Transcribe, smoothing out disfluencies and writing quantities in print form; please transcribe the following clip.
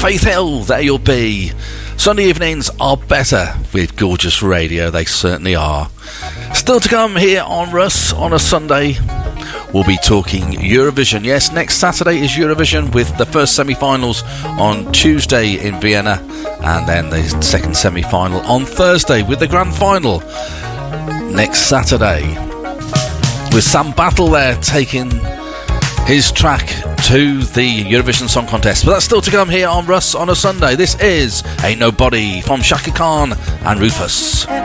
Faith Hill, there you'll be. Sunday evenings are better with gorgeous radio, they certainly are. Still to come here on Russ on a Sunday, we'll be talking Eurovision. Yes, next Saturday is Eurovision with the first semi-finals on Tuesday in Vienna, and then the second semi-final on Thursday with the grand final next Saturday, with Sam Battle there taking his track to the Eurovision Song Contest. But that's still to come here on Russ on a Sunday. This is Ain't Nobody from Shaka Khan and Rufus.